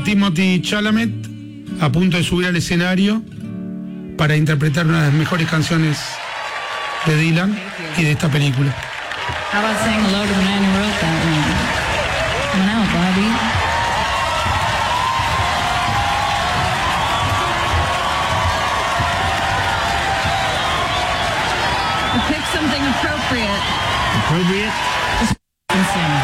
Timothée Chalamet a punto de subir al escenario para interpretar una de las mejores canciones de Dylan y de esta película. How about saying hello to the man who wrote that one? Come on out, Bobby. Pick something appropriate. Appropriate? Insane.